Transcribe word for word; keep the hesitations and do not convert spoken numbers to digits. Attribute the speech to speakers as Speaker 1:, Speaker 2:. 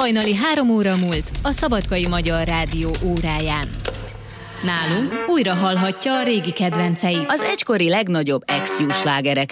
Speaker 1: Hajnali három óra múlt a Szabadkai Magyar Rádió óráján. Nálunk újra hallhatja a régi kedvenceit.
Speaker 2: Az egykori legnagyobb ex-Jú slágereket.